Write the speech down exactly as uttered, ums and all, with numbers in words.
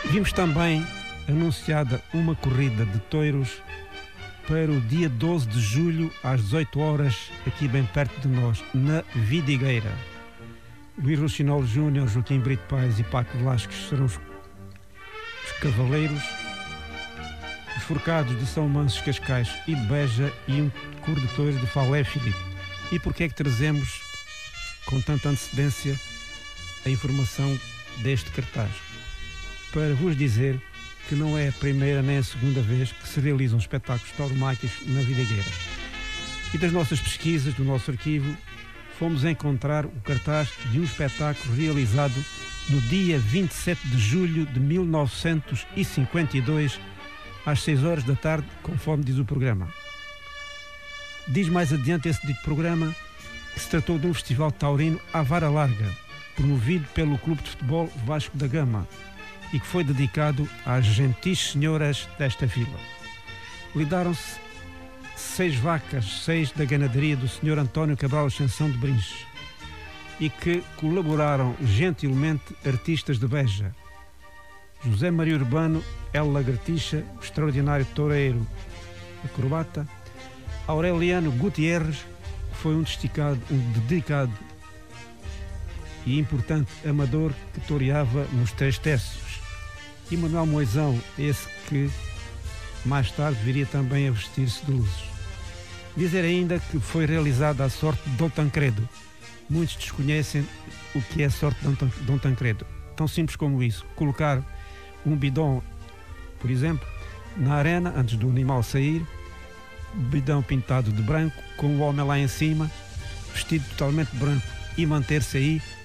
Vimos também anunciada uma corrida de touros para o dia doze de julho às dezoito horas, aqui bem perto de nós, na Vidigueira. Luís Rochinol Júnior, Joaquim Brito Pais e Paco Velasquez serão os, os cavaleiros. Os Forcados de São Mansos, Cascais e de Beja e um coro de touros de Falé Filipe. E porquê é que trazemos com tanta antecedência a informação deste cartaz? Para vos dizer que não é a primeira nem a segunda vez que se realizam espetáculos tauromáquicos na Vidigueira. E das nossas pesquisas, do nosso arquivo, fomos encontrar o cartaz de um espetáculo realizado no dia vinte e sete de julho de mil novecentos e cinquenta e dois, às seis horas da tarde, conforme diz o programa. Diz mais adiante esse dito programa que se tratou de um festival taurino à vara larga, promovido pelo Clube de Futebol Vasco da Gama, e que foi dedicado às gentis senhoras desta vila. Lidaram-se seis vacas, seis da ganaderia do senhor António Cabral Ascensão de Brinches, e que colaboraram gentilmente artistas de Beja: José Maria Urbano, El Lagartixa, o extraordinário toureiro acrobata; Aureliano Gutierrez, que foi um desticado, um dedicado e importante amador que toreava nos Três Terços; e Manuel Moisão, esse que mais tarde viria também a vestir-se de luzes. Dizer ainda que foi realizada a sorte de Dom Tancredo. Muitos desconhecem o que é a sorte de Dom Tancredo. Tão simples como isso: colocar um bidão, por exemplo, na arena antes do animal sair, bidão pintado de branco, com o homem lá em cima, vestido totalmente branco, e manter-se aí